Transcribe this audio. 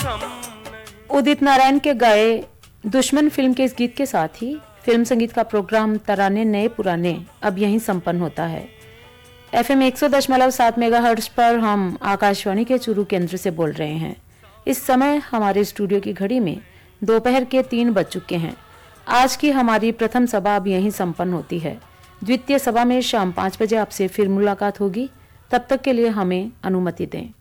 उदित नारायण के गाए दुश्मन फिल्म के इस गीत के साथ ही फिल्म संगीत का प्रोग्राम तराने नए पुराने अब यहीं संपन्न होता है। FM 100.7 मेगाहर्ट्ज पर हम आकाशवाणी के चूरू केंद्र से बोल रहे हैं। इस समय हमारे स्टूडियो की घड़ी में दोपहर के 3 बज चुके हैं। आज की हमारी प्रथम सभा अब यहीं संपन्न होती है। द्वितीय सभा में शाम 5 बजे आपसे फिर मुलाकात होगी। तब तक के लिए हमें अनुमति दें।